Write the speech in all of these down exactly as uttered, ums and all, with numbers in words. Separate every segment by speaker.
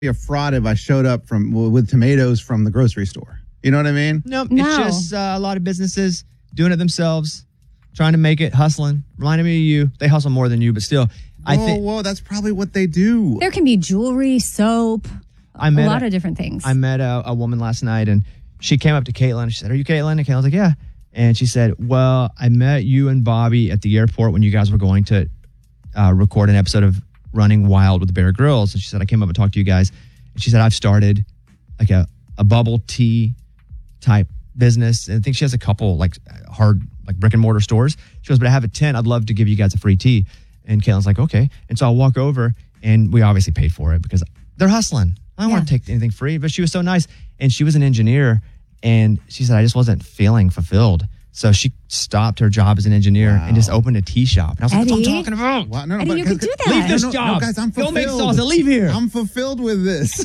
Speaker 1: be a fraud if I showed up from with tomatoes from the grocery store. You know what I mean?
Speaker 2: Nope.
Speaker 3: No.
Speaker 2: It's just uh, a lot of businesses doing it themselves, trying to make it, hustling. Reminding me of you. They hustle more than you, but still. I
Speaker 1: whoa,
Speaker 2: think
Speaker 1: whoa, that's probably what they do.
Speaker 3: There can be jewelry, soap,
Speaker 2: I
Speaker 3: a
Speaker 2: met
Speaker 3: lot
Speaker 2: a-
Speaker 3: of different things.
Speaker 2: I met a, a woman last night, and she came up to Caitlin. She said, "Are you Caitlin?" And Caitlin was like, "Yeah." And she said, "Well, I met you and Bobby at the airport when you guys were going to uh, record an episode of Running Wild with the Bear Grylls." And she said, "I came up and talked to you guys." And she said, "I've started like a, a bubble tea type business." And I think she has a couple like hard, like brick and mortar stores. She goes, "But I have a tent. I'd love to give you guys a free tea." And Caitlin's like, "Okay." And so I'll walk over, and we obviously paid for it because they're hustling. I don't
Speaker 3: Yeah.
Speaker 2: want to take anything free, but she was so nice. And she was an engineer, and she said, "I just wasn't feeling fulfilled." So she stopped her job as an engineer
Speaker 1: Wow.
Speaker 2: and just opened a tea shop. And I was like, "That's what
Speaker 3: Eddie?
Speaker 2: I'm talking about."
Speaker 1: Wow, no, no,
Speaker 3: Eddie,
Speaker 1: but-
Speaker 3: you could do that.
Speaker 2: Leave this
Speaker 1: No, no,
Speaker 2: job.
Speaker 1: no, guys, I'm
Speaker 2: Go
Speaker 1: fulfilled.
Speaker 2: make salsa. Leave here.
Speaker 1: I'm fulfilled with this.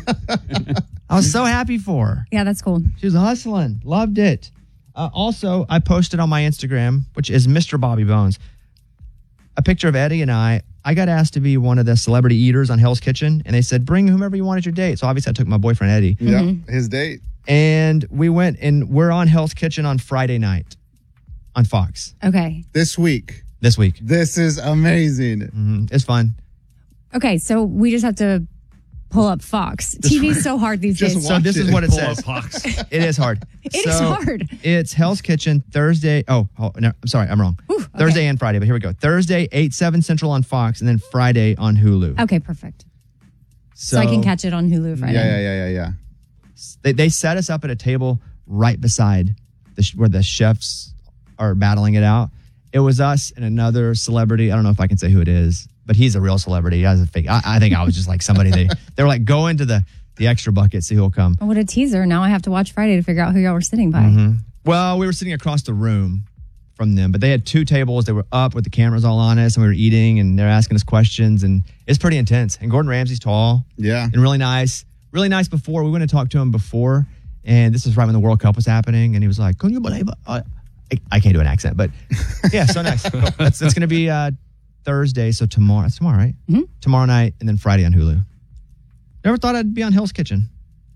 Speaker 2: I was so happy for her.
Speaker 3: Yeah, that's cool.
Speaker 2: She was hustling. Loved it. Uh, also, I posted on my Instagram, which is Mister Bobby Bones, a picture of Eddie and I. I got asked to be one of the celebrity eaters on Hell's Kitchen, and they said, "Bring whomever you want at your date." So obviously I took my boyfriend Eddie.
Speaker 1: Yeah, his date.
Speaker 2: And we went, and we're on Hell's Kitchen on Friday night on Fox
Speaker 3: Okay.
Speaker 1: This week.
Speaker 2: this week.
Speaker 1: This is amazing.
Speaker 2: Mhm. It's fun.
Speaker 3: Okay, so we just have to pull up Fox. T V is so hard these
Speaker 1: Just
Speaker 3: days.
Speaker 1: watch
Speaker 2: So this is
Speaker 1: it.
Speaker 2: what it
Speaker 4: Pull
Speaker 2: says.
Speaker 4: up Fox.
Speaker 2: It is hard.
Speaker 3: It is
Speaker 2: So
Speaker 3: hard.
Speaker 2: It's Hell's Kitchen Thursday. Oh, oh no, I'm sorry, I'm wrong.
Speaker 3: Ooh, okay.
Speaker 2: Thursday and Friday, but here we go. Thursday, eight, seven Central on Fox, and then Friday on Hulu.
Speaker 3: Okay, perfect. So, I can catch it on Hulu Friday.
Speaker 1: Yeah, yeah, yeah, yeah, yeah.
Speaker 2: They, they set us up at a table right beside the, sh- where the chefs are battling it out. It was us and another celebrity. I don't know if I can say who it is, but he's a real celebrity. He has a fake. I, I think I was just like somebody they they were like, go into the the extra bucket, see who'll come.
Speaker 3: Oh, what a teaser. Now I have to watch Friday to figure out who y'all were sitting by.
Speaker 2: Mm-hmm. Well, we were sitting across the room from them, but they had two tables. They were up with the cameras all on us, and we were eating, and they're asking us questions, and it's pretty intense. And Gordon Ramsay's tall
Speaker 1: Yeah.
Speaker 2: and really nice. Really nice before. We went and talked to him before, and this was right when the World Cup was happening, and he was like, "Can you believe it?" I, I can't do an accent, but yeah, so nice. That's, that's going to be uh, Thursday, so tomorrow. It's tomorrow, right?
Speaker 3: Mm-hmm.
Speaker 2: Tomorrow night, and then Friday on Hulu. Never thought I'd be on Hell's Kitchen.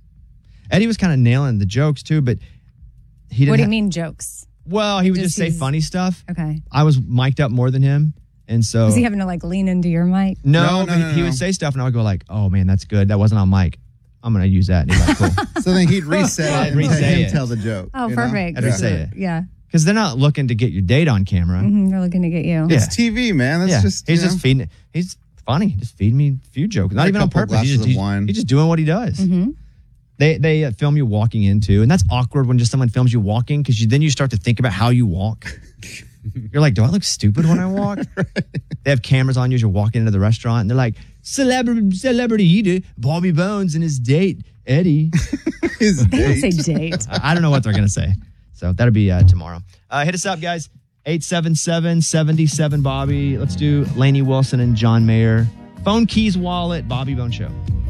Speaker 2: Eddie was kind of nailing the jokes too, but he didn't.
Speaker 3: What do you
Speaker 2: ha-
Speaker 3: mean jokes?
Speaker 2: Well, he would
Speaker 3: Just
Speaker 2: just say
Speaker 3: he's-
Speaker 2: funny stuff.
Speaker 3: Okay.
Speaker 2: I was mic'd up more than him, and so
Speaker 3: Was he having to like lean into your mic?
Speaker 2: no,
Speaker 1: No, no,
Speaker 2: but he,
Speaker 1: no,
Speaker 2: he
Speaker 1: no.
Speaker 2: would say stuff, and I would go like, "Oh man, that's good. That wasn't on mic. I'm gonna use that." And he's like, "Cool,"
Speaker 1: So then he'd reset it and
Speaker 2: Reset
Speaker 1: let him
Speaker 2: it.
Speaker 1: tell the joke.
Speaker 3: Oh,
Speaker 1: you know?
Speaker 3: perfect.
Speaker 2: I'd say it.
Speaker 3: Yeah.
Speaker 2: because they're not looking to get your date on camera.
Speaker 3: Mhm, they're looking to get you.
Speaker 2: Yeah.
Speaker 1: It's T V, man. That's
Speaker 2: yeah,
Speaker 1: just
Speaker 2: he's
Speaker 1: you
Speaker 2: just
Speaker 1: know.
Speaker 2: feeding. He's funny. Just feeding me a few jokes, not
Speaker 1: A
Speaker 2: even on
Speaker 1: couple
Speaker 2: purpose. He's
Speaker 1: glasses
Speaker 2: just,
Speaker 1: of
Speaker 2: he's,
Speaker 1: wine.
Speaker 2: he's just doing what he does.
Speaker 3: Mhm.
Speaker 2: They they uh, film you walking into, and that's awkward when just someone films you walking because you, then you start to think about how you walk. You're like, do I look stupid when I walk? They have cameras on you as you're walking into the restaurant, and they're like, celebrity celebrity eater Bobby Bones and his date Eddie.
Speaker 1: His
Speaker 3: They don't
Speaker 1: date.
Speaker 3: say date.
Speaker 2: I I don't know what they're gonna say, so that'll be uh, tomorrow. Uh, hit us up, guys. eight seven seven, seven seven Bobby. Let's do Lainey Wilson and John Mayer. Phone, keys, wallet. Bobby Bone Show.